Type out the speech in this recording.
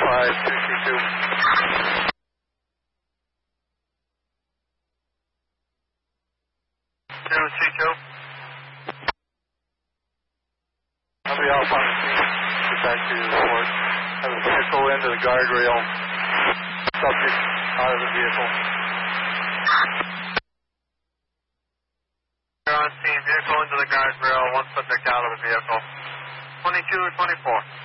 I'll be off on the scene. Get back to the report. Have a vehicle into the guardrail. Subject out of the vehicle. You're on scene. Vehicle into the guardrail. One subject out of the vehicle. 22-24.